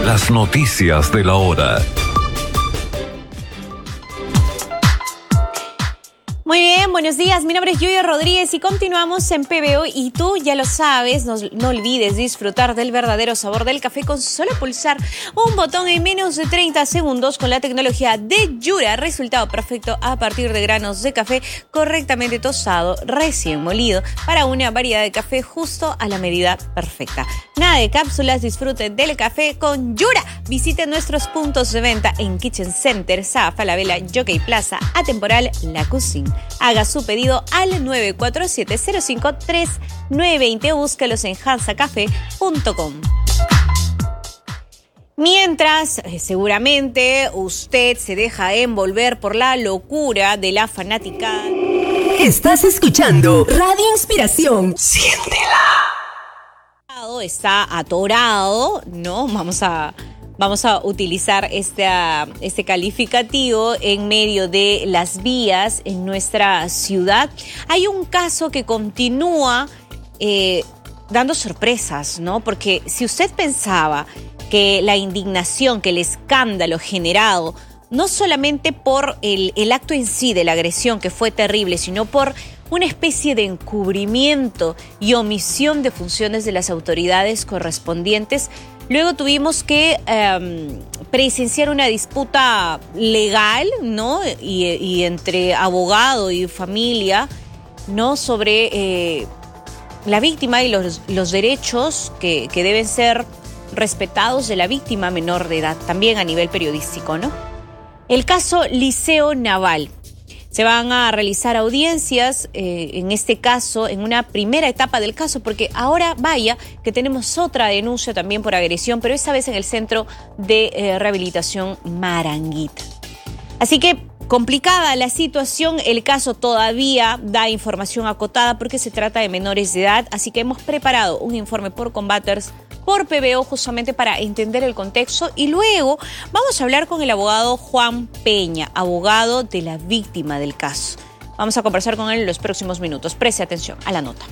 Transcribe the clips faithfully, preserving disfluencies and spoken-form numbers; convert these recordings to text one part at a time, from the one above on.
Las noticias de la hora. Muy bien, buenos días. Mi nombre es Yuya Rodríguez y continuamos en P B O. Y tú ya lo sabes, no, no olvides disfrutar del verdadero sabor del café con solo pulsar un botón en menos de treinta segundos con la tecnología de Yura. Resultado perfecto a partir de granos de café correctamente tostado, recién molido, para una variedad de café justo a la medida perfecta. Nada de cápsulas, disfrute del café con Yura. Visite nuestros puntos de venta en Kitchen Center, Safa, Falabella, Jockey Plaza, Atemporal, La Cuisine. Haga su pedido al nueve cuatro siete cero cinco tres nueve dos cero o búscalos en hansa café punto com. Mientras, eh, seguramente usted se deja envolver por la locura de la fanática. Estás escuchando Radio Inspiración. Siéntela. Está atorado, ¿no? Vamos a... Vamos a utilizar este, este calificativo en medio de las vías en nuestra ciudad. Hay un caso que continúa eh, dando sorpresas, ¿no? Porque si usted pensaba que la indignación, que el escándalo generado, no solamente por el, el acto en sí de la agresión, que fue terrible, sino por una especie de encubrimiento y omisión de funciones de las autoridades correspondientes, luego tuvimos que eh, presenciar una disputa legal, ¿no? Y, y entre abogado y familia, ¿no? Sobre eh, la víctima y los, los derechos que, que deben ser respetados de la víctima menor de edad, también a nivel periodístico, ¿no? El caso Liceo Naval. Se van a realizar audiencias, eh, en este caso, en una primera etapa del caso, porque ahora vaya que tenemos otra denuncia también por agresión, pero esta vez en el Centro de eh, Rehabilitación Maranguita. Así que complicada la situación, el caso todavía da información acotada porque se trata de menores de edad, así que hemos preparado un informe por Combaters, por P B O, justamente para entender el contexto, y luego vamos a hablar con el abogado Juan Peña, abogado de la víctima del caso. Vamos a conversar con él en los próximos minutos. Preste atención a la nota.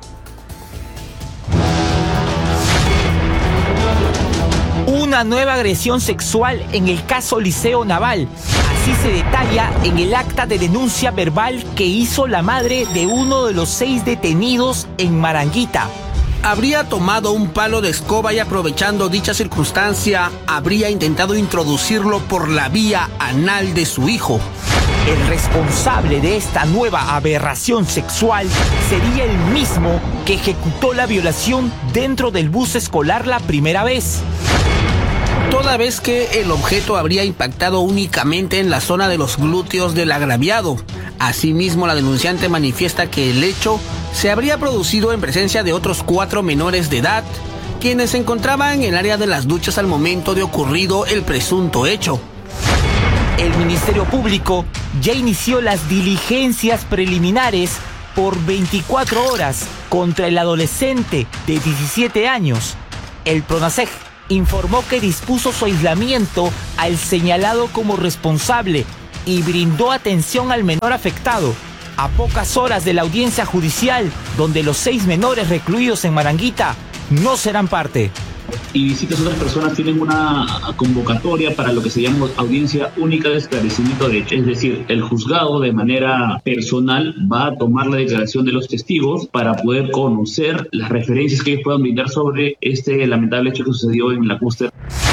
Una nueva agresión sexual en el caso Liceo Naval. Así se detalla en el acta de denuncia verbal que hizo la madre de uno de los seis detenidos en Maranguita. Habría tomado un palo de escoba y, aprovechando dicha circunstancia, habría intentado introducirlo por la vía anal de su hijo. El responsable de esta nueva aberración sexual sería el mismo que ejecutó la violación dentro del bus escolar la primera vez. Toda vez que el objeto habría impactado únicamente en la zona de los glúteos del agraviado. Asimismo, la denunciante manifiesta que el hecho se habría producido en presencia de otros cuatro menores de edad, quienes se encontraban en el área de las duchas al momento de ocurrido el presunto hecho. El Ministerio Público ya inició las diligencias preliminares por veinticuatro horas contra el adolescente de diecisiete años. El PRONASEG informó que dispuso su aislamiento al señalado como responsable y brindó atención al menor afectado. A pocas horas de la audiencia judicial, donde los seis menores recluidos en Maranguita no serán parte. Y distintas otras personas tienen una convocatoria para lo que se llama audiencia única de esclarecimiento de hechos. Es decir, el juzgado de manera personal va a tomar la declaración de los testigos para poder conocer las referencias que ellos puedan brindar sobre este lamentable hecho que sucedió en la Lacustre.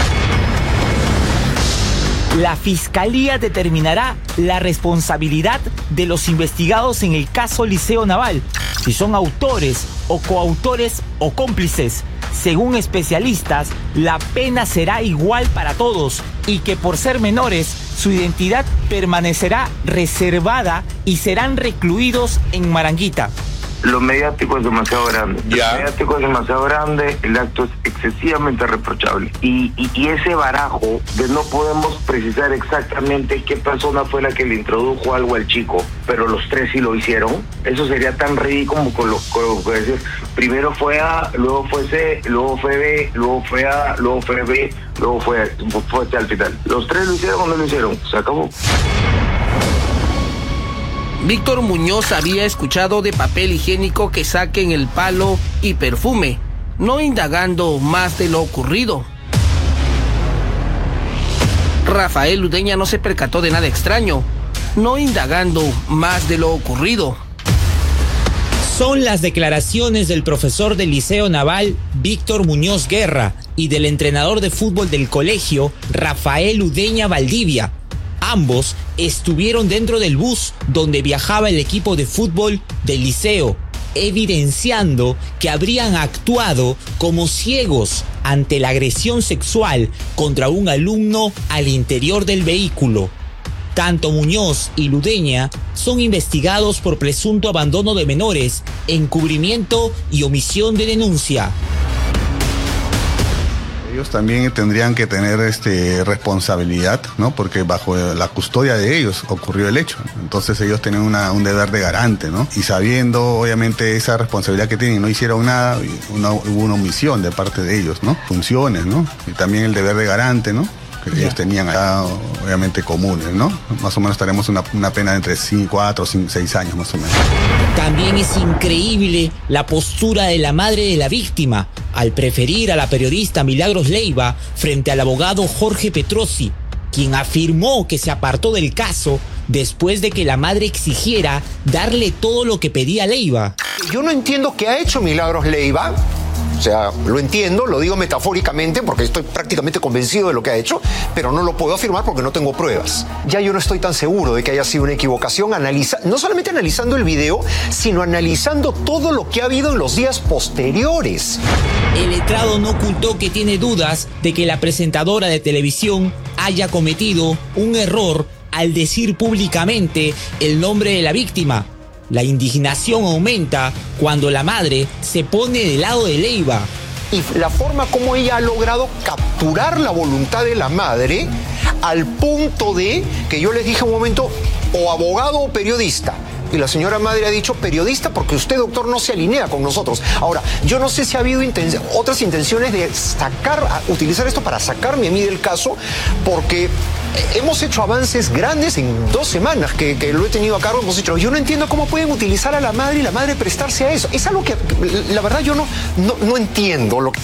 La Fiscalía determinará la responsabilidad de los investigados en el caso Liceo Naval, si son autores o coautores o cómplices. Según especialistas, la pena será igual para todos y que por ser menores, su identidad permanecerá reservada y serán recluidos en Maranguita. Lo mediático es demasiado grande. Ya. Lo mediático es demasiado grande, el acto es excesivamente reprochable. Y, y, y ese barajo de no podemos precisar exactamente qué persona fue la que le introdujo algo al chico, pero los tres sí lo hicieron, eso sería tan ridículo como con lo, con lo que decir, primero fue A, luego fue C, luego fue B, luego fue A, luego fue B, luego fue, fue C al final. Los tres lo hicieron o no lo hicieron, se acabó. Víctor Muñoz había escuchado de papel higiénico que saquen el palo y perfume, no indagando más de lo ocurrido. Rafael Udeña no se percató de nada extraño, no indagando más de lo ocurrido. Son las declaraciones del profesor del Liceo Naval, Víctor Muñoz Guerra, y del entrenador de fútbol del colegio, Rafael Udeña Valdivia. Ambos estuvieron dentro del bus donde viajaba el equipo de fútbol del liceo, evidenciando que habrían actuado como ciegos ante la agresión sexual contra un alumno al interior del vehículo. Tanto Muñoz y Ludeña son investigados por presunto abandono de menores, encubrimiento y omisión de denuncia. Ellos también tendrían que tener este, responsabilidad, ¿no? Porque bajo la custodia de ellos ocurrió el hecho. Entonces ellos tienen una, un deber de garante, ¿no? Y sabiendo, obviamente, esa responsabilidad que tienen, no hicieron nada, una, hubo una omisión de parte de ellos, ¿no? Funciones, ¿no? Y también el deber de garante, ¿no? Que ya. Ellos tenían allá, obviamente, comunes, ¿no? Más o menos tenemos una, una pena de entre cinco, cuatro, cinco, seis años, más o menos. También es increíble la postura de la madre de la víctima al preferir a la periodista Milagros Leiva frente al abogado Jorge Petrosi, quien afirmó que se apartó del caso después de que la madre exigiera darle todo lo que pedía Leiva. Yo no entiendo qué ha hecho Milagros Leiva. O sea, lo entiendo, lo digo metafóricamente porque estoy prácticamente convencido de lo que ha hecho, pero no lo puedo afirmar porque no tengo pruebas. Ya yo no estoy tan seguro de que haya sido una equivocación, analiza, no solamente analizando el video, sino analizando todo lo que ha habido en los días posteriores. El letrado no ocultó que tiene dudas de que la presentadora de televisión haya cometido un error al decir públicamente el nombre de la víctima. La indignación aumenta cuando la madre se pone del lado de Leiva. Y la forma como ella ha logrado capturar la voluntad de la madre al punto de que yo les dije un momento, o abogado o periodista. Y la señora madre ha dicho periodista porque usted, doctor, no se alinea con nosotros. Ahora, yo no sé si ha habido inten- otras intenciones de sacar, utilizar esto para sacarme a mí del caso, porque hemos hecho avances grandes en dos semanas que, que lo he tenido a cargo. Hemos hecho, yo no entiendo cómo pueden utilizar a la madre y la madre prestarse a eso. Es algo que, la verdad, yo no, no, no entiendo. Lo que...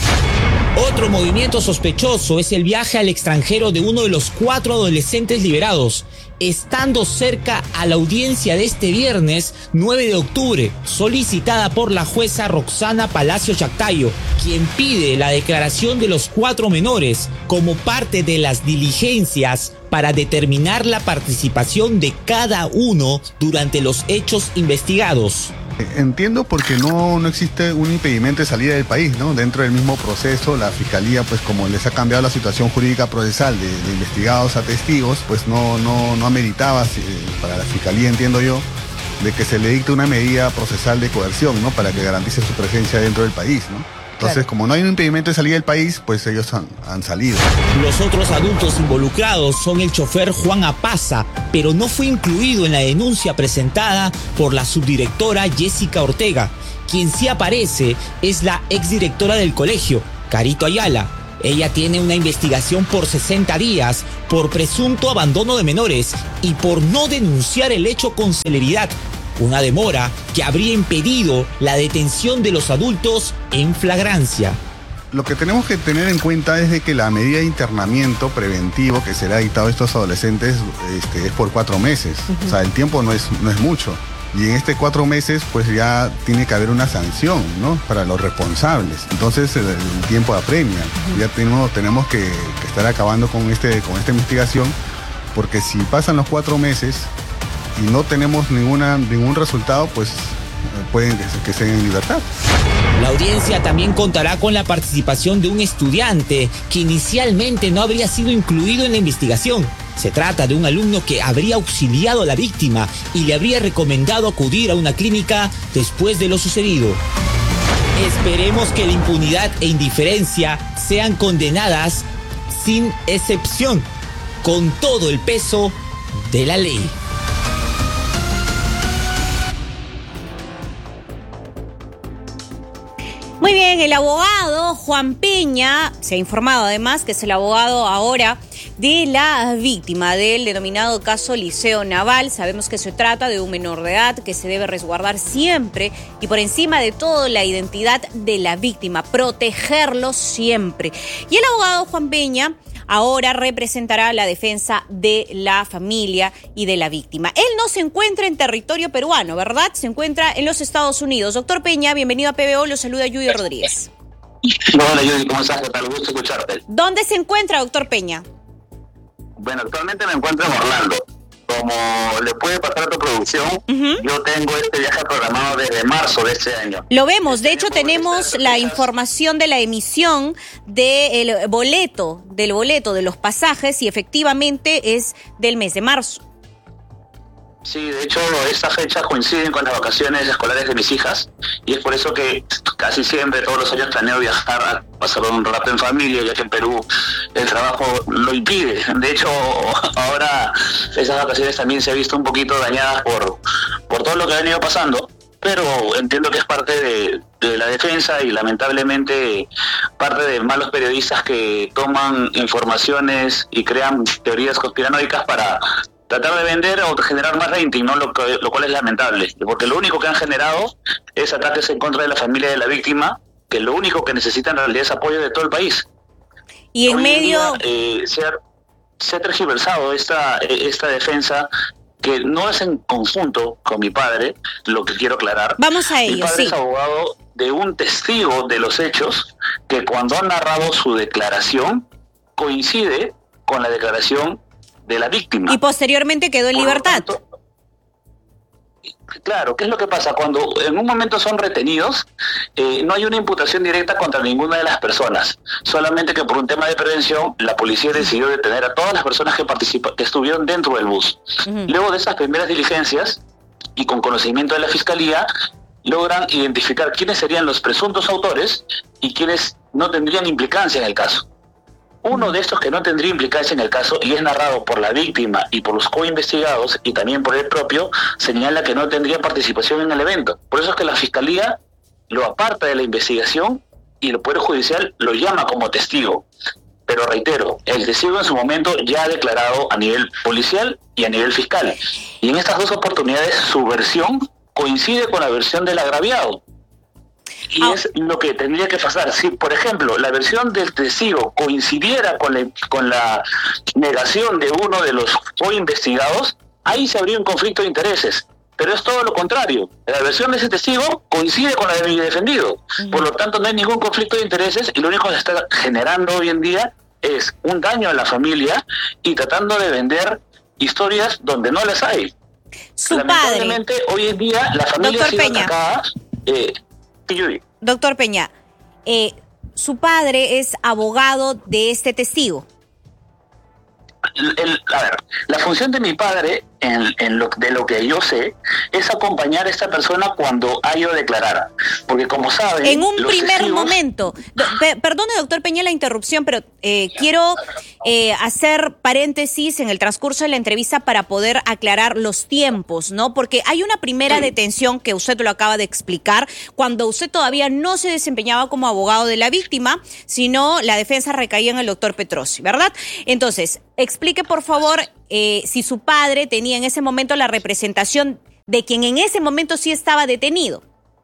Otro movimiento sospechoso es el viaje al extranjero de uno de los cuatro adolescentes liberados, estando cerca a la audiencia de este viernes nueve de octubre, solicitada por la jueza Roxana Palacio Chactayo, quien pide la declaración de los cuatro menores como parte de las diligencias para determinar la participación de cada uno durante los hechos investigados. Entiendo porque no, no existe un impedimento de salida del país, ¿no? Dentro del mismo proceso, la Fiscalía, pues como les ha cambiado la situación jurídica procesal de, de investigados a testigos, pues no, no, no ameritaba, eh, para la Fiscalía, entiendo yo, de que se le dicte una medida procesal de coerción, ¿no? Para que garantice su presencia dentro del país, ¿no? Entonces, claro, como no hay un impedimento de salida del país, pues ellos han, han salido. Los otros adultos involucrados son el chofer Juan Apaza, pero no fue incluido en la denuncia presentada por la subdirectora Jessica Ortega. Quien sí aparece es la exdirectora del colegio, Carito Ayala. Ella tiene una investigación por sesenta días por presunto abandono de menores y por no denunciar el hecho con celeridad. Una demora que habría impedido la detención de los adultos en flagrancia. Lo que tenemos que tener en cuenta es de que la medida de internamiento preventivo que se le ha dictado a estos adolescentes este, es por cuatro meses. Uh-huh. O sea, el tiempo no es, no es mucho. Y en este cuatro meses, pues ya tiene que haber una sanción, ¿no? Para los responsables. Entonces el, el tiempo apremia. Uh-huh. Ya tenemos, tenemos que, que estar acabando con, este, con esta investigación, porque si pasan los cuatro meses y no tenemos ninguna, ningún resultado, pues pueden que, que estén en libertad. La audiencia también contará con la participación de un estudiante que inicialmente no habría sido incluido en la investigación. Se trata de un alumno que habría auxiliado a la víctima y le habría recomendado acudir a una clínica después de lo sucedido. Esperemos que la impunidad e indiferencia sean condenadas sin excepción, con todo el peso de la ley. Muy bien, el abogado Juan Peña se ha informado además que es el abogado ahora de la víctima del denominado caso Liceo Naval. Sabemos que se trata de un menor de edad que se debe resguardar siempre y por encima de todo la identidad de la víctima, protegerlo siempre. Y el abogado Juan Peña ahora representará la defensa de la familia y de la víctima. Él no se encuentra en territorio peruano, ¿verdad? Se encuentra en los Estados Unidos. Doctor Peña, bienvenido a P B O, lo saluda Yudy Rodríguez. Hola Yudy, ¿cómo estás? ¿Qué tal? Gusto escucharte. ¿Dónde se encuentra, doctor Peña? Bueno, actualmente me encuentro en Orlando. Como le puede pasar a tu producción, uh-huh. yo tengo este viaje programado desde marzo de este año. Lo vemos, de hecho tenemos la información de la emisión del boleto, del boleto de los pasajes y efectivamente es del mes de marzo. Sí, de hecho estas fechas coinciden con las vacaciones escolares de mis hijas y es por eso que casi siempre, todos los años planeo viajar a pasar un rato en familia, ya que en Perú el trabajo lo impide. De hecho, ahora esas vacaciones también se han visto un poquito dañadas por, por todo lo que ha venido pasando, pero entiendo que es parte de, de la defensa y lamentablemente parte de malos periodistas que toman informaciones y crean teorías conspiranoicas para tratar de vender o generar más rating, ¿no? Lo, que, lo cual es lamentable, porque lo único que han generado es ataques en contra de la familia de la víctima, que lo único que necesita en realidad es apoyo de todo el país. Y en Hoy medio... En día, eh, se, ha, se ha tergiversado esta, esta defensa, que no es en conjunto con mi padre, lo que quiero aclarar. Vamos a ello, Mi padre sí. es abogado de un testigo de los hechos, que cuando ha narrado su declaración, coincide con la declaración de la víctima. Y posteriormente quedó en Por libertad. Tanto, claro, ¿qué es lo que pasa? Cuando en un momento son retenidos, eh, no hay una imputación directa contra ninguna de las personas. Solamente que por un tema de prevención, la policía decidió detener a todas las personas que participa, que estuvieron dentro del bus. Uh-huh. Luego de esas primeras diligencias, y con conocimiento de la fiscalía, logran identificar quiénes serían los presuntos autores y quiénes no tendrían implicancia en el caso. Uno de estos que no tendría implicancia en el caso, y es narrado por la víctima y por los coinvestigados y también por él propio, señala que no tendría participación en el evento. Por eso es que la Fiscalía lo aparta de la investigación y el Poder Judicial lo llama como testigo. Pero reitero, el testigo en su momento ya ha declarado a nivel policial y a nivel fiscal. Y en estas dos oportunidades su versión coincide con la versión del agraviado. Y oh. es lo que tendría que pasar. Si, por ejemplo, la versión del testigo coincidiera con la, con la negación de uno de los co-investigados, ahí se habría un conflicto de intereses. Pero es todo lo contrario. La versión de ese testigo coincide con la de mi defendido. Uh-huh. Por lo tanto, no hay ningún conflicto de intereses y lo único que se está generando hoy en día es un daño a la familia y tratando de vender historias donde no las hay. Su Lamentablemente, padre. hoy en día la familia ha sido atacada. Eh, Doctor Peña, eh, su padre es abogado de este testigo. El, el, a ver, la función de mi padre, en, en lo, de lo que yo sé, es acompañar a esta persona cuando ha ido a declarar. Porque como saben... En un los primer testigos... momento, do, pe, perdone doctor Peña la interrupción, pero eh, quiero eh, hacer paréntesis en el transcurso de la entrevista para poder aclarar los tiempos, ¿no? Porque hay una primera sí. detención que usted lo acaba de explicar, cuando usted todavía no se desempeñaba como abogado de la víctima, sino la defensa recaía en el doctor Petrosi, ¿verdad? Entonces, explique por favor eh, si su padre tenía en ese momento la representación de quien en ese momento sí estaba detenido.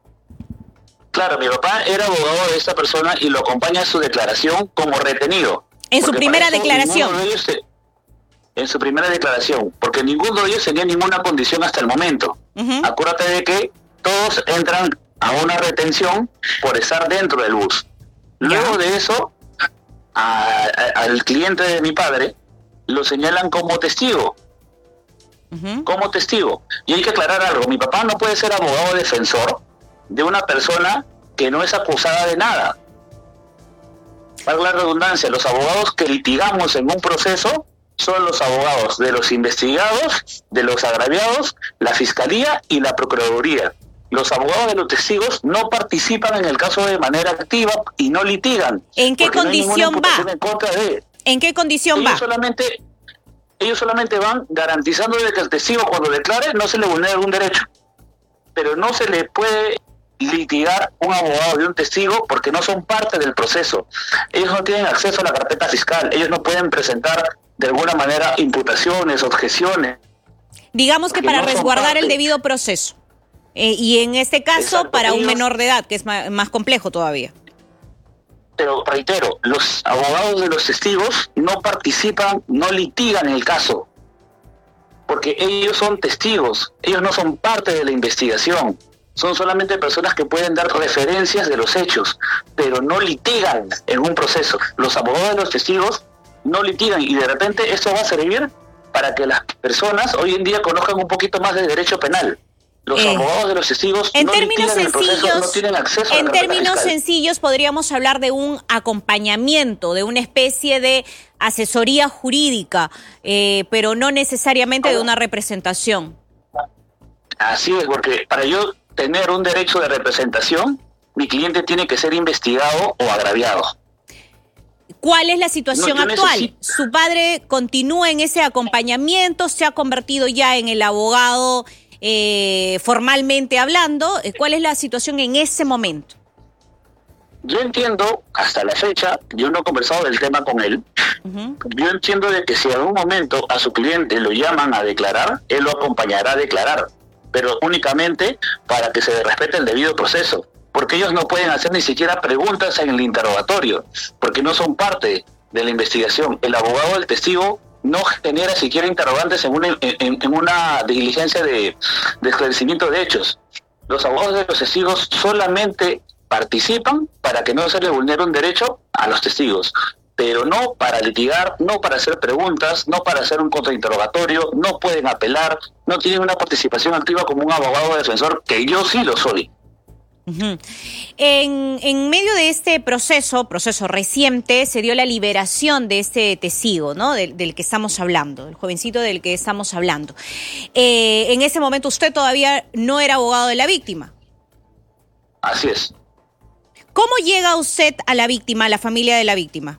Claro, mi papá era abogado de esta persona y lo acompaña en su declaración como retenido. En su primera declaración. De ellos, en su primera declaración, porque ninguno de ellos tenía ninguna condición hasta el momento. Uh-huh. Acuérdate de que todos entran a una retención por estar dentro del bus. Luego de eso, a, a, al cliente de mi padre lo señalan como testigo. Uh-huh. Como testigo. Y hay que aclarar algo. Mi papá no puede ser abogado defensor de una persona que no es acusada de nada. Valga la redundancia, los abogados que litigamos en un proceso son los abogados de los investigados, de los agraviados, la Fiscalía y la Procuraduría. Los abogados de los testigos no participan en el caso de manera activa y no litigan. ¿En qué condición no va? En, contra de. ¿En qué condición ellos va? Solamente, ellos solamente van garantizando de que el testigo cuando declare no se le vulnera algún derecho. Pero no se le puede litigar un abogado de un testigo porque no son parte del proceso. Ellos no tienen acceso a la carpeta fiscal. Ellos no pueden presentar de alguna manera imputaciones, objeciones. Digamos que para no resguardar el debido proceso. Eh, y en este caso, exacto, para ellos, un menor de edad, que es más, más complejo todavía. pero reitero, los abogados de los testigos no participan, no litigan el caso, porque ellos son testigos, ellos no son parte de la investigación, son solamente personas que pueden dar referencias de los hechos, pero no litigan en un proceso. Los abogados de los testigos no litigan, y de repente esto va a servir para que las personas hoy en día conozcan un poquito más de derecho penal. Los eh, abogados de los testigos en no términos litigan el proceso, no tienen acceso a la En carpeta términos fiscal. sencillos podríamos hablar de un acompañamiento, de una especie de asesoría jurídica, eh, pero no necesariamente de una representación. Así es, porque para yo tener un derecho de representación, mi cliente tiene que ser investigado o agraviado. ¿Cuál es la situación No, yo actual? necesito- ¿Su padre continúa en ese acompañamiento? ¿Se ha convertido ya en el abogado eh, formalmente hablando? ¿Cuál es la situación en ese momento? Yo entiendo, hasta la fecha, yo no he conversado del tema con él, Uh-huh. yo entiendo de que si en algún momento a su cliente lo llaman a declarar, él lo acompañará a declarar, pero únicamente para que se respete el debido proceso, porque ellos no pueden hacer ni siquiera preguntas en el interrogatorio, porque no son parte de la investigación. El abogado del testigo no genera siquiera interrogantes en una, en, en una diligencia de, de esclarecimiento de hechos. Los abogados de los testigos solamente participan para que no se le vulnere un derecho a los testigos, pero no para litigar, no para hacer preguntas, no para hacer un contrainterrogatorio, no pueden apelar, no tienen una participación activa como un abogado defensor, que yo sí lo soy. Uh-huh. En, en medio de este proceso, proceso reciente, se dio la liberación de este testigo, ¿no? Del, del que estamos hablando, el jovencito del que estamos hablando. Eh, en ese momento usted todavía no era abogado de la víctima. Así es. ¿Cómo llega usted a la víctima, a la familia de la víctima?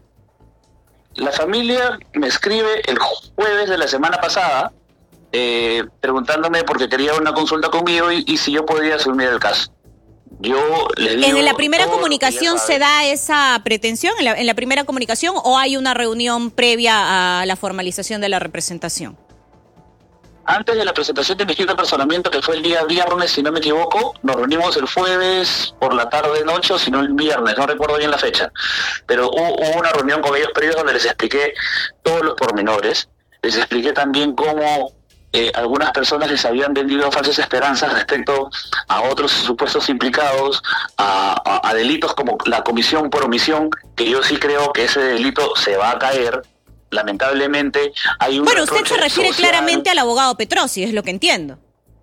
La familia me escribe el jueves de la semana pasada, eh, preguntándome porque quería una consulta conmigo y, y si yo podía asumir el caso. Yo le digo ¿En la primera todo lo que comunicación ella sabe. se da esa pretensión, en la, en la primera comunicación, o hay una reunión previa a la formalización de la representación? Antes de la presentación de mi escrito de personamiento, que fue el día viernes, si no me equivoco, nos reunimos el jueves por la tarde-noche, o si no el viernes, no recuerdo bien la fecha. Pero hubo, hubo una reunión con ellos previos donde les expliqué todos los pormenores. Les expliqué también cómo eh, algunas personas les habían vendido falsas esperanzas respecto a otros supuestos implicados, a, a, a delitos como la comisión por omisión, que yo sí creo que ese delito se va a caer. Lamentablemente hay un Bueno, usted se reproche refiere social. claramente al abogado Petrosi, es lo que entiendo.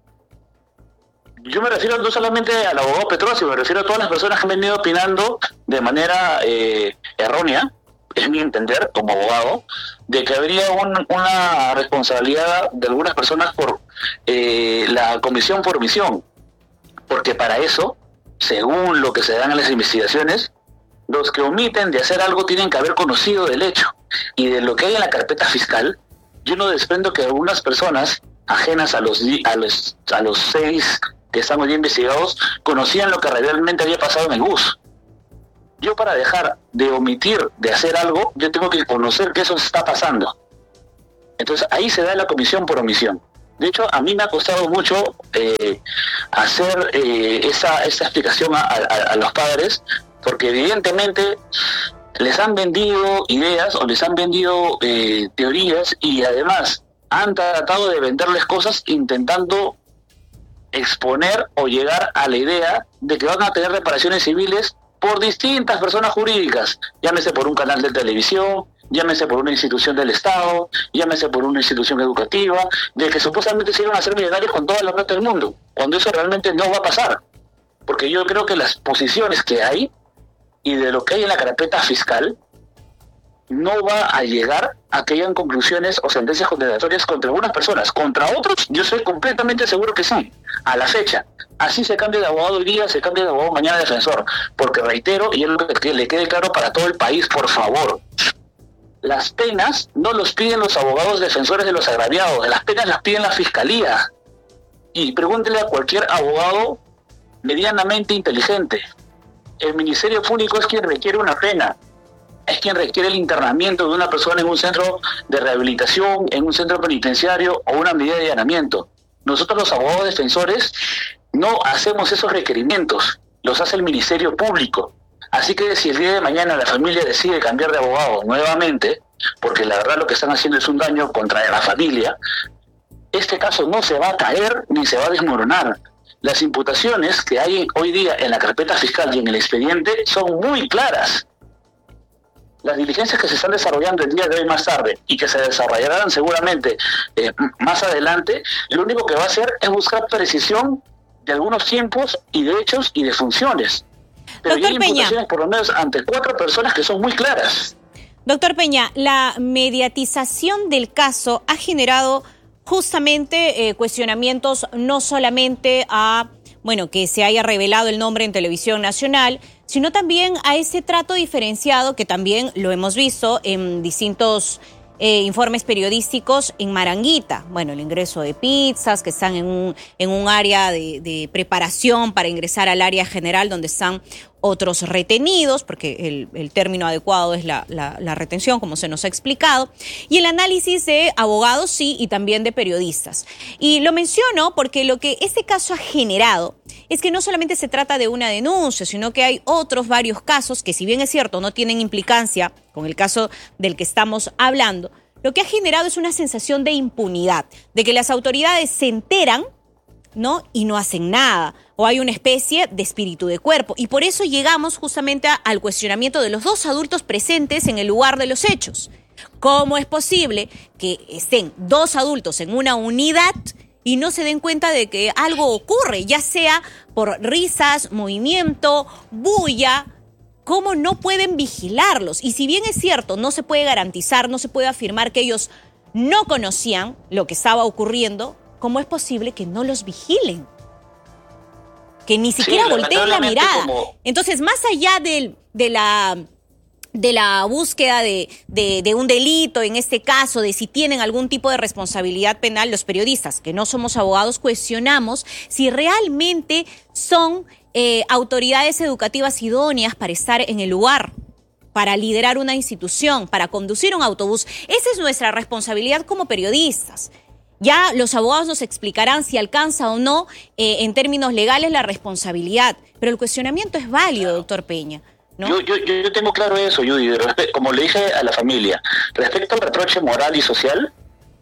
Yo me refiero no solamente al abogado Petrosi, me refiero a todas las personas que han venido opinando de manera eh, errónea, es mi entender como abogado, de que habría un, una responsabilidad de algunas personas por eh, la comisión por omisión, porque para eso, según lo que se dan en las investigaciones, los que omiten de hacer algo tienen que haber conocido del hecho. Y de lo que hay en la carpeta fiscal, yo no desprendo que algunas personas ajenas a los a los a los seis que están hoy investigados conocían lo que realmente había pasado en el bus. Yo, para dejar de omitir de hacer algo, yo tengo que conocer que eso está pasando. Entonces ahí se da la comisión por omisión. De hecho, a mí me ha costado mucho eh, hacer eh, esa, esa explicación a, a, a los padres, porque evidentemente les han vendido ideas o les han vendido eh, teorías, y además han tratado de venderles cosas intentando exponer o llegar a la idea de que van a tener reparaciones civiles por distintas personas jurídicas, llámese por un canal de televisión, llámese por una institución del Estado, llámese por una institución educativa, de que supuestamente se iban a hacer millonarios con toda la plata del mundo, cuando eso realmente no va a pasar. Porque yo creo que las posiciones que hay y de lo que hay en la carpeta fiscal no va a llegar a que hayan conclusiones o sentencias condenatorias contra algunas personas. Contra otros, yo soy completamente seguro que sí, a la fecha. Así se cambia de abogado hoy día, se cambia de abogado mañana defensor. Porque reitero, y es lo que le quede claro para todo el país, por favor, las penas no los piden los abogados defensores de los agraviados, las penas las piden la fiscalía. Y pregúntele a cualquier abogado medianamente inteligente. El Ministerio Público es quien requiere una pena, es quien requiere el internamiento de una persona en un centro de rehabilitación, en un centro penitenciario o una medida de allanamiento. Nosotros, los abogados defensores, no hacemos esos requerimientos, los hace el Ministerio Público. Así que si el día de mañana la familia decide cambiar de abogado nuevamente, porque la verdad lo que están haciendo es un daño contra la familia, este caso no se va a caer ni se va a desmoronar. Las imputaciones que hay hoy día en la carpeta fiscal y en el expediente son muy claras. Las diligencias que se están desarrollando el día de hoy más tarde y que se desarrollarán seguramente eh, más adelante, lo único que va a hacer es buscar precisión de algunos tiempos y de hechos y de funciones. Pero Doctor hay imputaciones Peña, por lo menos ante cuatro personas que son muy claras. Doctor Peña, la mediatización del caso ha generado justamente eh, cuestionamientos no solamente a, bueno, que se haya revelado el nombre en Televisión Nacional, sino también a ese trato diferenciado que también lo hemos visto en distintos eh, informes periodísticos en Maranguita. Bueno, el ingreso de pizzas que están en un, en un área de, de preparación para ingresar al área general donde están otros retenidos, porque el, el término adecuado es la, la, la retención, como se nos ha explicado, y el análisis de abogados, sí, y también de periodistas. Y lo menciono porque lo que este caso ha generado es que no solamente se trata de una denuncia, sino que hay otros varios casos que, si bien es cierto, no tienen implicancia con el caso del que estamos hablando, lo que ha generado es una sensación de impunidad, de que las autoridades se enteran, ¿no? Y no hacen nada, o hay una especie de espíritu de cuerpo. Y por eso llegamos justamente a, al cuestionamiento de los dos adultos presentes en el lugar de los hechos. ¿Cómo es posible que estén dos adultos en una unidad y no se den cuenta de que algo ocurre, ya sea por risas, movimiento, bulla? ¿Cómo no pueden vigilarlos? Y si bien es cierto, no se puede garantizar, no se puede afirmar que ellos no conocían lo que estaba ocurriendo, ¿cómo es posible que no los vigilen? Que ni siquiera sí, volteen la mirada. Como... Entonces, más allá de, de, la, de la búsqueda de, de, de un delito, en este caso, de si tienen algún tipo de responsabilidad penal, los periodistas, que no somos abogados, cuestionamos si realmente son eh, autoridades educativas idóneas para estar en el lugar, para liderar una institución, para conducir un autobús. Esa es nuestra responsabilidad como periodistas. Ya los abogados nos explicarán si alcanza o no eh, en términos legales la responsabilidad. Pero el cuestionamiento es válido, doctor Peña, ¿no? Yo, yo, yo tengo claro eso, Judy. Como le dije a la familia, respecto al reproche moral y social,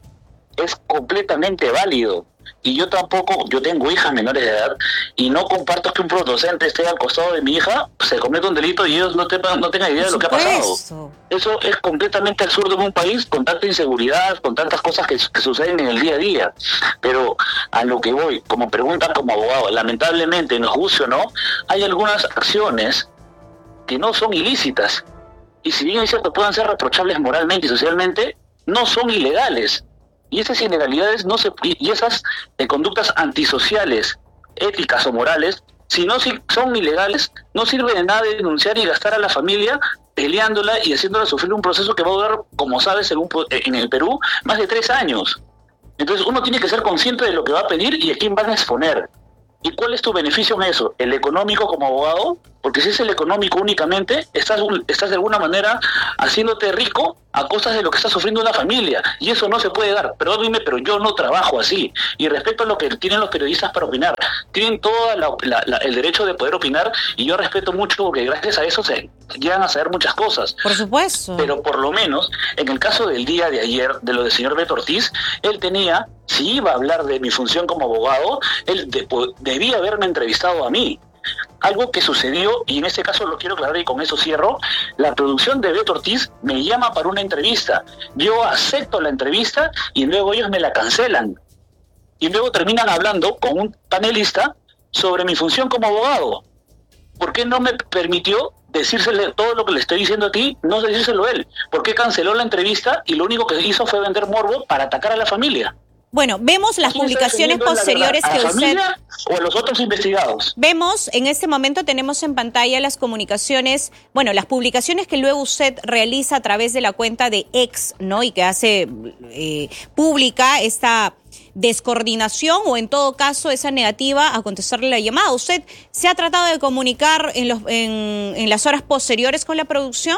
es completamente válido. Y yo tampoco, yo tengo hijas menores de edad y no comparto que un docente esté al costado de mi hija, se cometa un delito y ellos no, tepan, no tengan idea de lo que ha pasado. Eso es completamente absurdo en un país con tanta inseguridad, con tantas cosas que, que suceden en el día a día. Pero a lo que voy, como pregunta como abogado, lamentablemente, nos guste o no, hay algunas acciones que no son ilícitas. Y si bien es cierto, puedan ser reprochables moralmente y socialmente, no son ilegales. Y esas ilegalidades no se y esas eh, conductas antisociales, éticas o morales, si no si son ilegales, no sirve de nada denunciar y gastar a la familia peleándola y haciéndola sufrir un proceso que va a durar, como sabes, en, un, en el Perú, más de tres años. Entonces uno tiene que ser consciente de lo que va a pedir y a quién van a exponer. ¿Y cuál es tu beneficio en eso? ¿El económico como abogado? Porque si es el económico únicamente, estás, estás de alguna manera haciéndote rico a costas de lo que está sufriendo una familia. Y eso no se puede dar. Pero dime, pero yo no trabajo así. Y respecto a lo que tienen los periodistas para opinar, tienen todo el derecho de poder opinar y yo respeto mucho porque gracias a eso se llegan a saber muchas cosas. Por supuesto. Pero por lo menos, en el caso del día de ayer, de lo del señor Beto Ortiz, él tenía, si iba a hablar de mi función como abogado, él de, debía haberme entrevistado a mí. Algo que sucedió, y en este caso lo quiero aclarar y con eso cierro, la producción de Beto Ortiz me llama para una entrevista. Yo acepto la entrevista y luego ellos me la cancelan. Y luego terminan hablando con un panelista sobre mi función como abogado. ¿Por qué no me permitió decírsele todo lo que le estoy diciendo a ti, no decírselo a él? ¿Por qué canceló la entrevista y lo único que hizo fue vender morbo para atacar a la familia? Bueno, vemos las publicaciones posteriores que usted... ¿O a los otros investigados? Vemos, en este momento tenemos en pantalla las comunicaciones, bueno, las publicaciones que luego usted realiza a través de la cuenta de X, ¿no? Y que hace eh, pública esta descoordinación o en todo caso esa negativa a contestarle la llamada. ¿Usted se ha tratado de comunicar en, los, en, en las horas posteriores con la producción?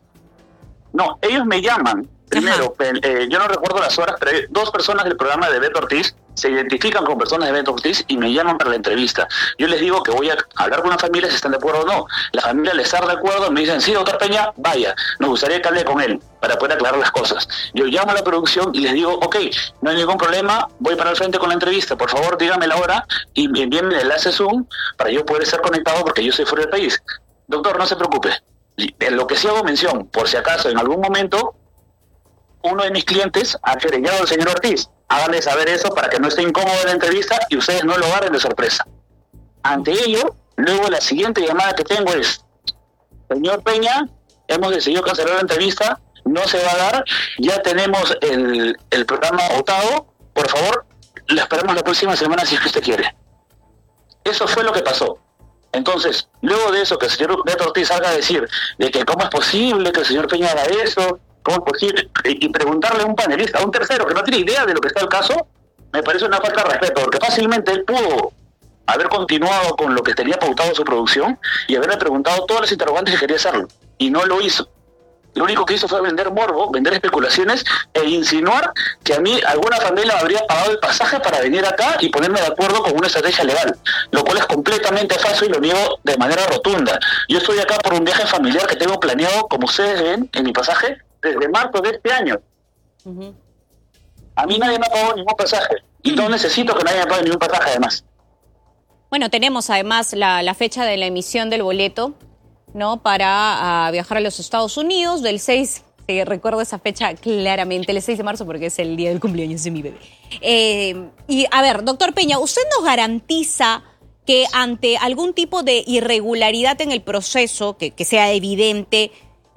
No, ellos me llaman. Primero, eh, yo no recuerdo las horas, pero hay dos personas del programa de Beto Ortiz se identifican con personas de Beto Ortiz y me llaman para la entrevista. Yo les digo que voy a hablar con la familia si están de acuerdo o no. La familia les está de acuerdo, me dicen, sí, doctor Peña, vaya, nos gustaría que hable con él para poder aclarar las cosas. Yo llamo a la producción y les digo, ok, no hay ningún problema, voy para el frente con la entrevista, por favor dígame la hora y envíenme el enlace Zoom para yo poder estar conectado porque yo soy fuera del país. Doctor, no se preocupe. En lo que sí hago mención, por si acaso en algún momento uno de mis clientes ha querellado al señor Ortiz. Háganle saber eso para que no esté incómodo en la entrevista y ustedes no lo agarren de sorpresa. Ante ello, luego la siguiente llamada que tengo es, señor Peña, hemos decidido cancelar la entrevista, no se va a dar, ya tenemos el, el programa votado, por favor, le esperamos la próxima semana si es que usted quiere. Eso fue lo que pasó. Entonces, luego de eso, que el señor Beto Ortiz salga a decir de que cómo es posible que el señor Peña haga eso, cómo es posible, y preguntarle a un panelista, a un tercero que no tiene idea de lo que está el caso, me parece una falta de respeto, porque fácilmente él pudo haber continuado con lo que tenía pautado su producción y haberle preguntado todas las interrogantes que quería hacerlo, y no lo hizo. Lo único que hizo fue vender morbo, vender especulaciones e insinuar que a mí alguna familia me habría pagado el pasaje para venir acá y ponerme de acuerdo con una estrategia legal, lo cual es completamente falso y lo niego de manera rotunda. Yo estoy acá por un viaje familiar que tengo planeado, como ustedes ven en mi pasaje, desde marzo de este año. Uh-huh. A mí nadie me ha pagado ningún pasaje y no necesito que nadie me pague ningún pasaje además. Bueno, tenemos además la, la fecha de la emisión del boleto, ¿no? Para uh, viajar a los Estados Unidos del seis, eh, recuerdo esa fecha claramente, el seis de marzo porque es el día del cumpleaños de mi bebé. Eh, y a ver, doctor Peña, ¿usted nos garantiza que ante algún tipo de irregularidad en el proceso, que, que sea evidente,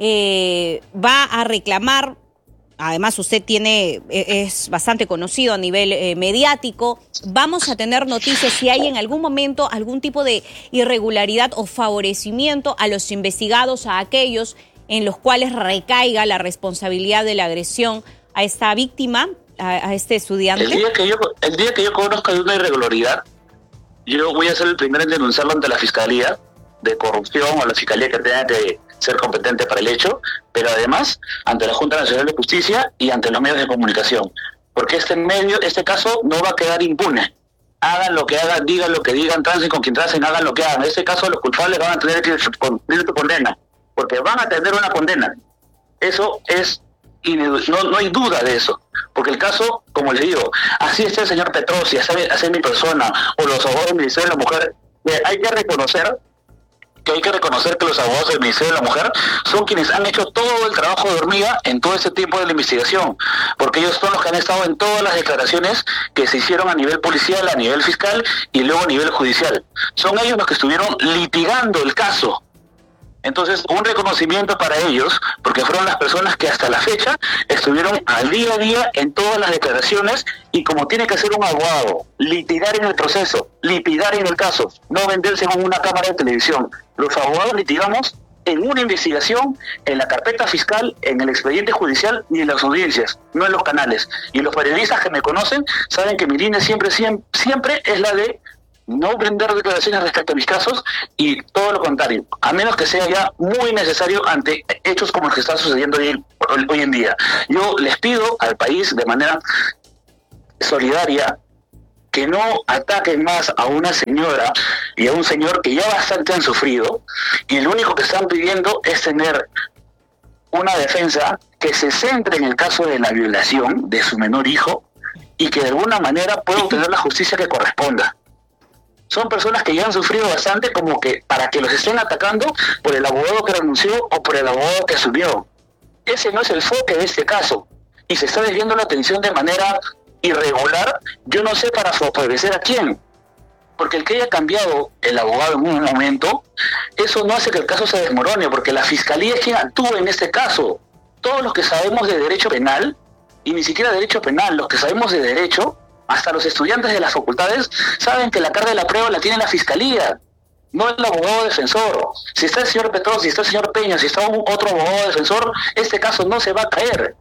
eh, va a reclamar? Además, usted tiene es bastante conocido a nivel eh, mediático. Vamos a tener noticias si hay en algún momento algún tipo de irregularidad o favorecimiento a los investigados, a aquellos en los cuales recaiga la responsabilidad de la agresión a esta víctima, a, a este estudiante. El día que yo, el día que yo conozca de una irregularidad, yo voy a ser el primero en denunciarlo ante la Fiscalía de Corrupción o la Fiscalía que tenga que ser competente para el hecho, pero además ante la Junta Nacional de Justicia y ante los medios de comunicación, porque este medio, este caso no va a quedar impune. Hagan lo que hagan, digan lo que digan, trancen con quien trancen, hagan lo que hagan. En este caso los culpables van a tener que cumplir su condena, porque van a tener una condena. Eso es, no, no hay duda de eso, porque el caso, como les digo, así está el señor Petrosi, así es mi persona, o los abogados del Ministerio de la Mujer, eh, hay que reconocer que hay que reconocer que los abogados del Ministerio de la Mujer son quienes han hecho todo el trabajo de hormiga en todo este tiempo de la investigación, porque ellos son los que han estado en todas las declaraciones que se hicieron a nivel policial, a nivel fiscal y luego a nivel judicial. Son ellos los que estuvieron litigando el caso. Entonces, un reconocimiento para ellos, porque fueron las personas que hasta la fecha estuvieron al día a día en todas las declaraciones y como tiene que ser un abogado, litigar en el proceso, litigar en el caso, no venderse con una cámara de televisión. Los abogados litigamos en una investigación, en la carpeta fiscal, en el expediente judicial y en las audiencias, no en los canales. Y los periodistas que me conocen saben que mi línea siempre, siempre, siempre es la de no vender declaraciones respecto a mis casos y todo lo contrario, a menos que sea ya muy necesario ante hechos como los que están sucediendo hoy, hoy en día. Yo les pido al país de manera solidaria que no ataquen más a una señora y a un señor que ya bastante han sufrido y lo único que están pidiendo es tener una defensa que se centre en el caso de la violación de su menor hijo y que de alguna manera pueda obtener la justicia que corresponda. Son personas que ya han sufrido bastante como que para que los estén atacando por el abogado que renunció o por el abogado que asumió. Ese no es el foco de este caso. Y se está desviando la atención de manera irregular, yo no sé para favorecer a quién. Porque el que haya cambiado el abogado en un momento, eso no hace que el caso se desmorone, porque la Fiscalía es quien actúa en este caso. Todos los que sabemos de derecho penal, y ni siquiera derecho penal, los que sabemos de derecho, hasta los estudiantes de las facultades saben que la carga de la prueba la tiene la Fiscalía, no el abogado defensor. Si está el señor Petrosi, si está el señor Peña, si está un, otro abogado defensor, este caso no se va a caer.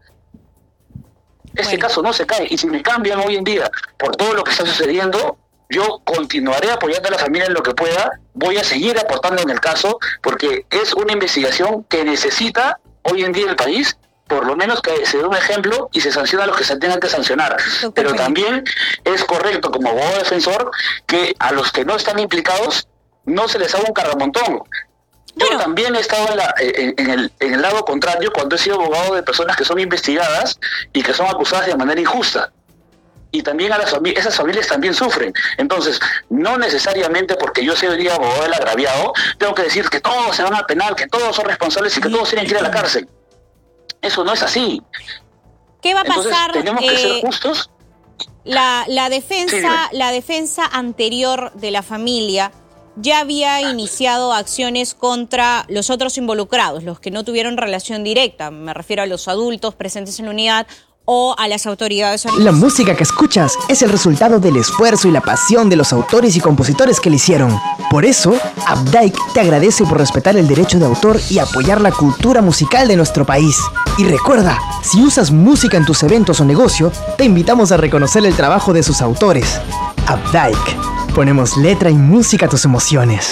Este bueno. caso no se cae. Y si me cambian hoy en día por todo lo que está sucediendo, yo continuaré apoyando a la familia en lo que pueda, voy a seguir aportando en el caso, porque es una investigación que necesita hoy en día el país por lo menos que se dé un ejemplo y se sanciona a los que se tengan que sancionar. Doctor, pero también es correcto, como abogado defensor, que a los que no están implicados no se les haga un cargamontón. Yo bueno. también he estado en, la, en, en, el, en el lado contrario cuando he sido abogado de personas que son investigadas y que son acusadas de manera injusta. Y también a las familias, esas familias también sufren. Entonces, no necesariamente porque yo sea hoy día abogado del agraviado, tengo que decir que todos se van al penal, que todos son responsables y que todos tienen que ir a la cárcel. Eso no es así. ¿Qué va a Entonces, pasar? Tenemos que eh, ser justos. La, la defensa, sí, la defensa anterior de la familia ya había iniciado acciones contra los otros involucrados, los que no tuvieron relación directa. Me refiero a los adultos presentes en la unidad o a las autoridades. La música que escuchas es el resultado del esfuerzo y la pasión de los autores y compositores que la hicieron. Por eso, Updike te agradece por respetar el derecho de autor y apoyar la cultura musical de nuestro país. Y recuerda, si usas música en tus eventos o negocio, te invitamos a reconocer el trabajo de sus autores. Updike. Ponemos letra y música a tus emociones.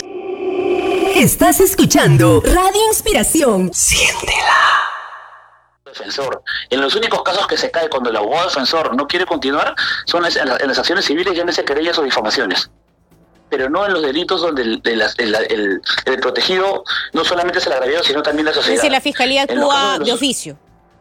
Estás escuchando Radio Inspiración. Siéntela. Defensor. En los únicos casos que se cae cuando el abogado defensor no quiere continuar son en las, en las acciones civiles, llámese querellas o difamaciones. Pero no en los delitos donde el, el, el, el, el protegido no solamente es el agraviado, sino también la sociedad. Es decir, la fiscalía actúa de, los... de oficio.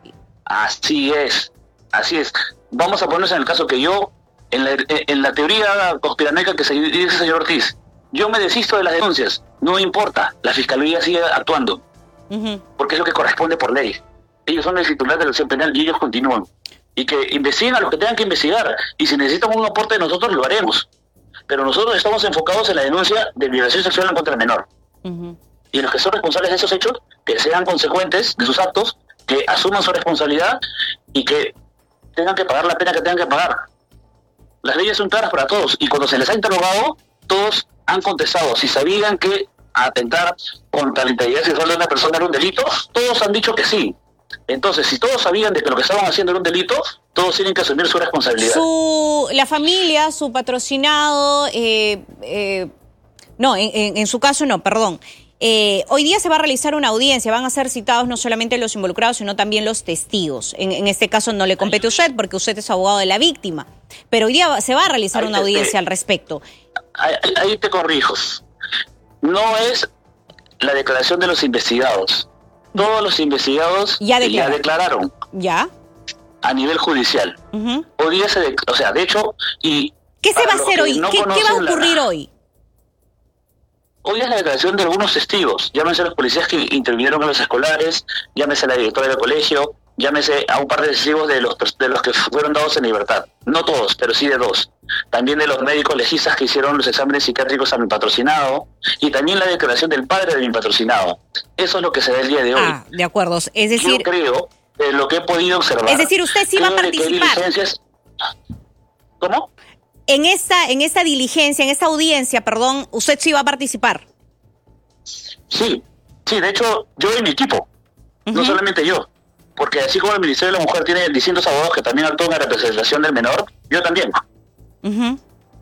Así es, así es. Vamos a ponernos en el caso que yo, en la, en la teoría conspiranoica que se dice el señor Ortiz, yo me desisto de las denuncias, no importa, la fiscalía sigue actuando, uh-huh. porque es lo que corresponde por ley. Ellos son el titular de la acción penal y ellos continúan. Y que investiguen a los que tengan que investigar. Y si necesitan un aporte de nosotros, lo haremos. Pero nosotros estamos enfocados en la denuncia de violación sexual contra el menor. Uh-huh. Y los que son responsables de esos hechos, que sean consecuentes de sus actos, que asuman su responsabilidad y que tengan que pagar la pena que tengan que pagar. Las leyes son claras para todos. Y cuando se les ha interrogado, todos han contestado. Si sabían que atentar contra la integridad sexual de una persona era un delito, todos han dicho que sí. Entonces, si todos sabían de que lo que estaban haciendo era un delito, todos tienen que asumir su responsabilidad. Su, la familia, su patrocinado, eh, eh, no, en, en, en su caso no, perdón. Eh, hoy día se va a realizar una audiencia, van a ser citados no solamente los involucrados, sino también los testigos. En, en este caso no le compete a usted porque usted es abogado de la víctima, pero hoy día se va a realizar ahí una te, audiencia al respecto. Ahí, ahí te corrijo. No es la declaración de los investigados. Todos los investigados ya, ya declararon. ¿Ya? A nivel judicial. Uh-huh. Hoy día se... De, o sea, de hecho... y ¿qué se va a hacer hoy? No ¿Qué, ¿Qué va a ocurrir la, hoy? Hoy es la declaración de algunos testigos. Llámese a los policías que intervinieron en los escolares, llámese a la directora del colegio, llámese a un par de testigos de los, de los que fueron dados en libertad. No todos, pero sí de dos. También de los médicos legistas que hicieron los exámenes psiquiátricos a mi patrocinado y también la declaración del padre de mi patrocinado. Eso es lo que se da el día de hoy. Ah, de acuerdo. Es decir... Yo creo, de lo que he podido observar... Es decir, usted sí va a participar. ¿Cómo? En esta, en esta diligencia, en esta audiencia, perdón, usted sí va a participar. Sí, sí, de hecho, yo y mi equipo. Uh-huh. No solamente yo. Porque así como el Ministerio de la Mujer tiene distintos abogados que también actúan en representación del menor, yo también. Uh-huh.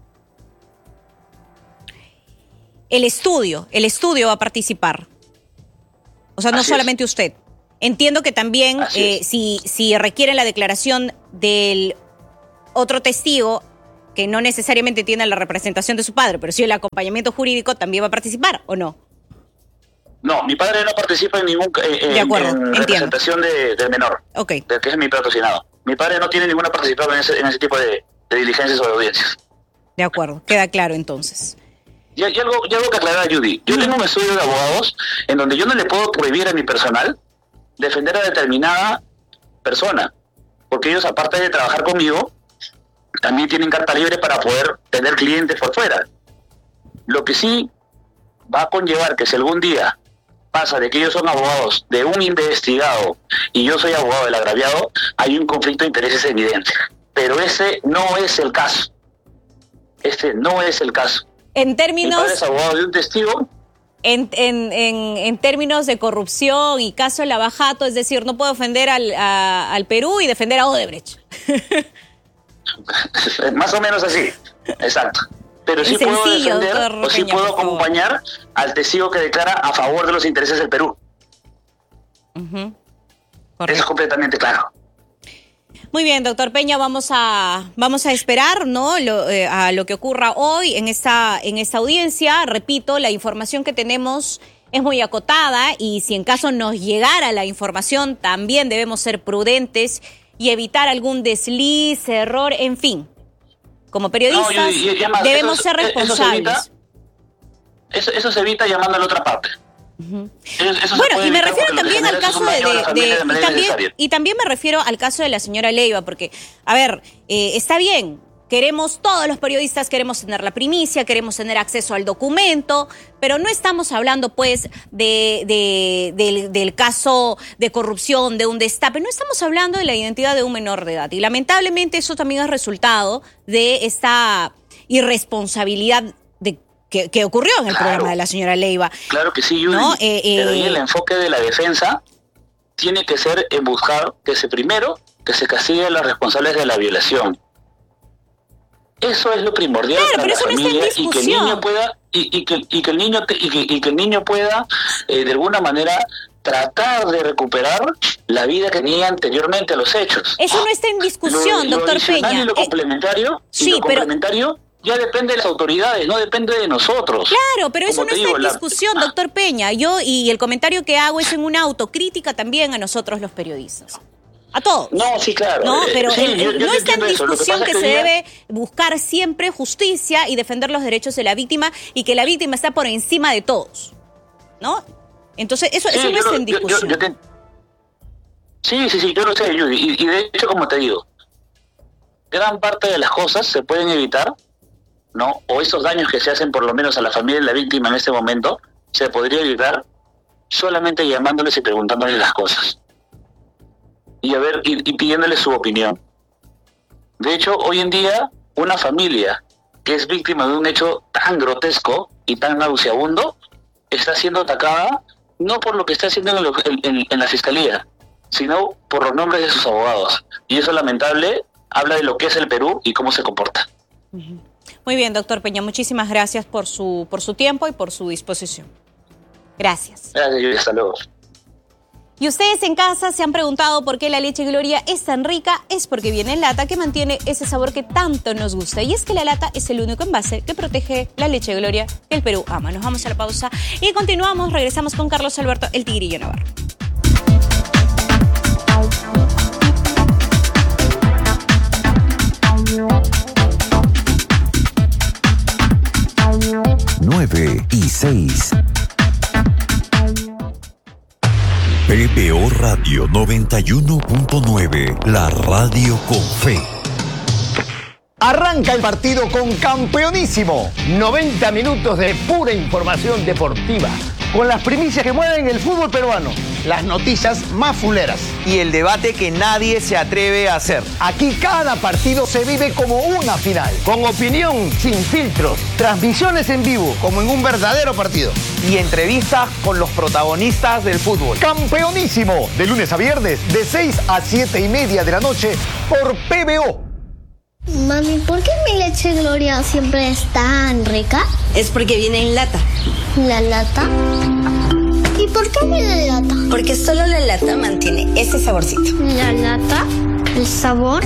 El estudio, el estudio va a participar. O sea, no Así solamente es. usted. Entiendo que también eh, si, si requiere la declaración del otro testigo, que no necesariamente tiene la representación de su padre, pero sí el acompañamiento jurídico, también va a participar, ¿o no? No, mi padre no participa en ningún eh, de acuerdo, en representación de, del menor, okay. de que es mi patrocinado. Mi padre no tiene ninguna participación en ese, en ese tipo de, de diligencias o de audiencias. De acuerdo, queda claro entonces. Y, y, algo, y algo que aclarar, Judy. Yo tengo un estudio de abogados en donde yo no le puedo prohibir a mi personal defender a determinada persona, porque ellos, aparte de trabajar conmigo, también tienen carta libre para poder tener clientes por fuera. Lo que sí va a conllevar que si algún día pasa de que ellos son abogados de un investigado y yo soy abogado del agraviado, hay un conflicto de intereses evidente. Pero ese no es el caso. Ese no es el caso. En términos... Mi padre es abogado de un testigo. En, en, en, en términos de corrupción y caso Lavajato, es decir, no puedo ofender al, a, al Perú y defender a Odebrecht. Más o menos así, exacto. Pero sí puedo defender o sí puedo acompañar al testigo que declara a favor de los intereses del Perú. Uh-huh. Correcto. Eso es completamente claro. Muy bien, doctor Peña, vamos a vamos a esperar, ¿no? Lo, eh, a lo que ocurra hoy en esta en esta audiencia. Repito, la información que tenemos es muy acotada y si en caso nos llegara la información, también debemos ser prudentes y evitar algún desliz, error, en fin. Como periodistas no, y, y, y además, debemos eso, ser responsables. Eso se evita, eso, eso se evita llamando a la otra parte. Uh-huh. Eso, eso bueno, y me refiero también al caso de, de, de, de y, también, y también me refiero al caso de la señora Leiva, porque, a ver, eh, está bien, queremos, todos los periodistas queremos tener la primicia, queremos tener acceso al documento, pero no estamos hablando, pues, de, de, de, del caso de corrupción, de un destape, no estamos hablando de la identidad de un menor de edad. Y lamentablemente eso también es resultado de esta irresponsabilidad de Que, que ocurrió en el claro, programa de la señora Leiva. Claro que sí, Yuri. ¿No? Eh, eh, Pero ahí el enfoque de la defensa tiene que ser en buscar que se primero, que se castigue a los responsables de la violación. Eso es lo primordial claro, para la familia y que el niño pueda y, y, que, y que el niño te, y, que, y que el niño pueda eh, de alguna manera tratar de recuperar la vida que tenía anteriormente a los hechos. Eso no está en discusión, lo, doctor lo Peña. Y lo complementario, eh, y sí, lo complementario pero... ya depende de las autoridades, no depende de nosotros. Claro, pero eso no está digo, en discusión, la... doctor Peña. Yo y el comentario que hago es en una autocrítica también a nosotros los periodistas. A todos. No, sí, claro. No, pero sí, el, yo, yo no está en discusión que, que se día... debe buscar siempre justicia y defender los derechos de la víctima y que la víctima está por encima de todos. ¿No? Entonces, eso, sí, eso no está en discusión. Yo, yo te... Sí, sí, sí, yo lo sé, Yuri. Y, y de hecho, como te digo, gran parte de las cosas se pueden evitar, ¿no? O esos daños que se hacen por lo menos a la familia de la víctima en este momento, se podría evitar solamente llamándoles y preguntándoles las cosas. Y a ver, y, y pidiéndoles su opinión. De hecho, hoy en día, una familia que es víctima de un hecho tan grotesco y tan nauseabundo, está siendo atacada no por lo que está haciendo en, lo, en, en, en la fiscalía, sino por los nombres de sus abogados. Y eso, lamentable, habla de lo que es el Perú y cómo se comporta. Muy bien, doctor Peña, muchísimas gracias por su, por su tiempo y por su disposición. Gracias. Gracias, Yuri, hasta luego. Y ustedes en casa se han preguntado por qué la leche Gloria es tan rica. Es porque viene en lata, que mantiene ese sabor que tanto nos gusta. Y es que la lata es el único envase que protege la leche Gloria que el Perú ama. Nos vamos a la pausa y continuamos. Regresamos con Carlos Alberto, el Tigrillo Navarro. nueve y seis. P B O Radio noventa y uno punto nueve, la radio con fe. Arranca el partido con Campeonísimo. noventa minutos de pura información deportiva, con las primicias que mueven el fútbol peruano, las noticias más fuleras y el debate que nadie se atreve a hacer. Aquí cada partido se vive como una final, con opinión sin filtros, transmisiones en vivo, como en un verdadero partido, y entrevistas con los protagonistas del fútbol. Campeonísimo, de lunes a viernes, de seis a siete y media de la noche, por P B O. Mami, ¿por qué mi leche Gloria siempre es tan rica? Es porque viene en lata. ¿La lata? ¿Y por qué viene en lata? Porque solo la lata mantiene ese saborcito. ¿La lata? ¿El sabor?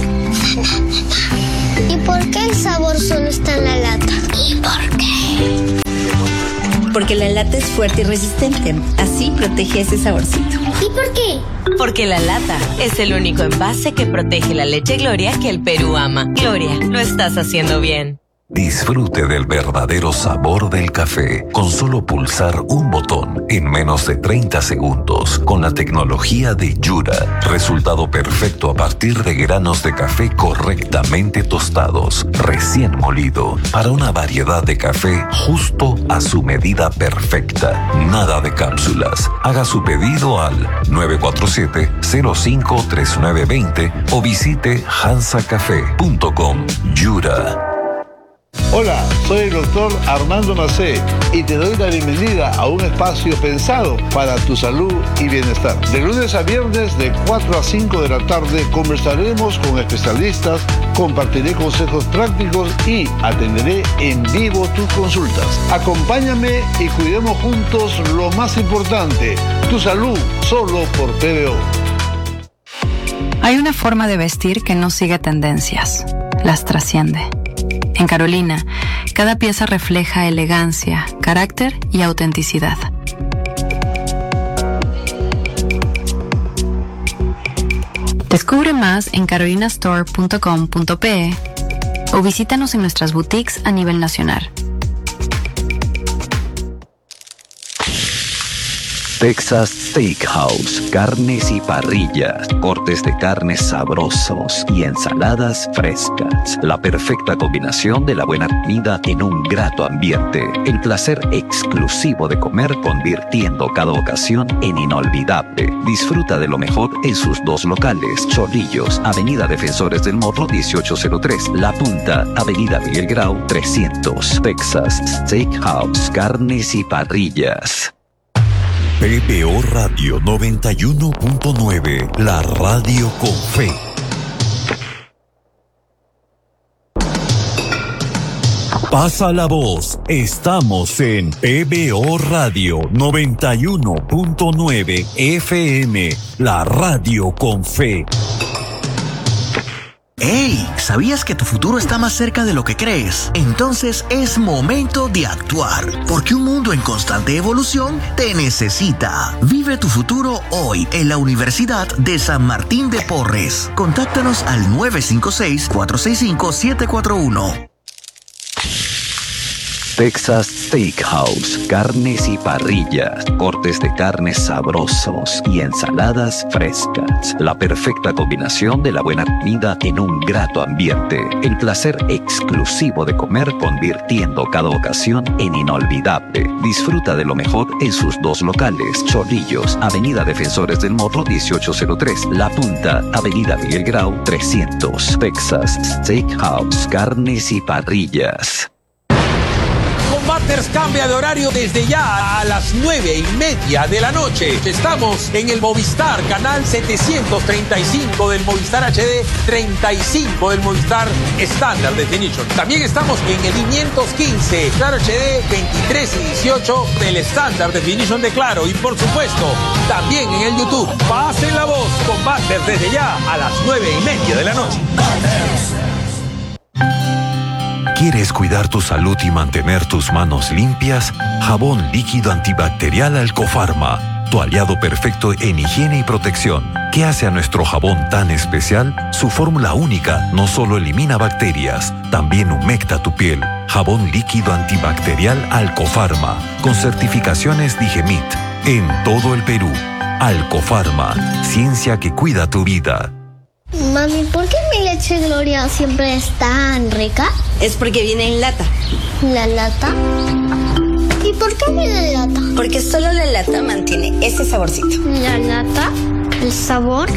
¿Y por qué el sabor solo está en la lata? ¿Y por qué? Porque la lata es fuerte y resistente. Así protege ese saborcito. ¿Y por qué? Porque la lata es el único envase que protege la leche Gloria que el Perú ama. Gloria, lo estás haciendo bien. Disfrute del verdadero sabor del café con solo pulsar un botón en menos de treinta segundos con la tecnología de Yura. Resultado perfecto a partir de granos de café correctamente tostados, recién molido, para una variedad de café justo a su medida perfecta. Nada de cápsulas. Haga su pedido al nueve cuatro siete, cero cinco tres nueve dos cero o visite hansa café punto com. Yura. Hola, soy el doctor Armando Macé y te doy la bienvenida a un espacio pensado para tu salud y bienestar. De lunes a viernes de cuatro a cinco de la tarde conversaremos con especialistas, compartiré consejos prácticos y atenderé en vivo tus consultas. Acompáñame y cuidemos juntos lo más importante, tu salud, solo por P B O. Hay una forma de vestir que no sigue tendencias, las trasciende. En Carolina, cada pieza refleja elegancia, carácter y autenticidad. Descubre más en carolina store punto com punto pe o visítanos en nuestras boutiques a nivel nacional. Texas Steakhouse, carnes y parrillas, cortes de carnes sabrosos y ensaladas frescas. La perfecta combinación de la buena comida en un grato ambiente. El placer exclusivo de comer convirtiendo cada ocasión en inolvidable. Disfruta de lo mejor en sus dos locales. Chorrillos, Avenida Defensores del Morro dieciocho cero tres. La Punta, Avenida Miguel Grau trescientos. Texas Steakhouse, carnes y parrillas. P B O Radio noventa y uno punto nueve, la radio con fe. Pasa la voz, estamos en P B O Radio noventa y uno punto nueve F M, la radio con fe. ¡Hey! ¿Sabías que tu futuro está más cerca de lo que crees? Entonces es momento de actuar, porque un mundo en constante evolución te necesita. Vive tu futuro hoy en la Universidad de San Martín de Porres. Contáctanos al nueve cinco seis, cuatro seis cinco, siete cuatro uno. Texas Steakhouse, carnes y parrillas, cortes de carnes sabrosos y ensaladas frescas. La perfecta combinación de la buena comida en un grato ambiente. El placer exclusivo de comer convirtiendo cada ocasión en inolvidable. Disfruta de lo mejor en sus dos locales. Chorrillos, Avenida Defensores del Morro dieciocho cero tres. La Punta, Avenida Miguel Grau trescientos. Texas Steakhouse, carnes y parrillas. Combaters cambia de horario desde ya a las nueve y media de la noche. Estamos en el Movistar, canal setecientos treinta y cinco del Movistar H D, treinta y cinco del Movistar Standard Definition. También estamos en el quinientos quince, Claro H D, veintitrés y dieciocho del Standard Definition de Claro. Y por supuesto, también en el YouTube. Pasen la voz, Combaters desde ya a las nueve y media de la noche. ¿Quieres cuidar tu salud y mantener tus manos limpias? Jabón líquido antibacterial Alcofarma, tu aliado perfecto en higiene y protección. ¿Qué hace a nuestro jabón tan especial? Su fórmula única no solo elimina bacterias, también humecta tu piel. Jabón líquido antibacterial Alcofarma, con certificaciones Digemit, en todo el Perú. Alcofarma, ciencia que cuida tu vida. Mami, ¿por qué mi leche Gloria siempre es tan rica? Es porque viene en lata. ¿La lata? ¿Y por qué viene en lata? Porque solo la lata mantiene ese saborcito. ¿La lata? ¿El sabor?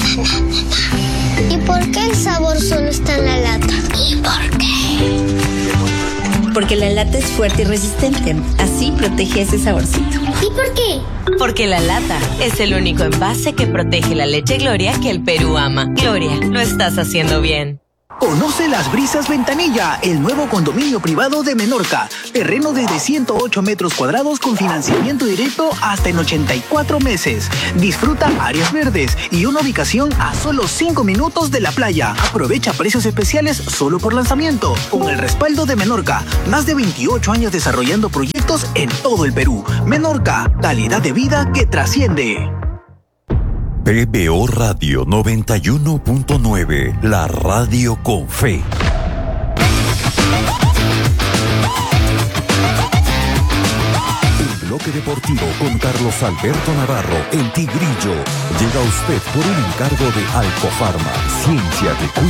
¿Y por qué el sabor solo está en la lata? ¿Y por qué? Porque la lata es fuerte y resistente. Así protege ese saborcito. ¿Y por qué? Porque la lata es el único envase que protege la leche Gloria que el Perú ama. Gloria, lo estás haciendo bien. Conoce Las Brisas Ventanilla, el nuevo condominio privado de Menorca. Terreno desde ciento ocho metros cuadrados con financiamiento directo hasta en ochenta y cuatro meses. Disfruta áreas verdes y una ubicación a solo cinco minutos de la playa. Aprovecha precios especiales solo por lanzamiento. Con el respaldo de Menorca, más de veintiocho años desarrollando proyectos en todo el Perú. Menorca, calidad de vida que trasciende. P B O Radio noventa y uno punto nueve, la radio con fe. El bloque deportivo con Carlos Alberto Navarro, el Tigrillo, llega a usted por un encargo de Alcofarma, ciencia que cuida.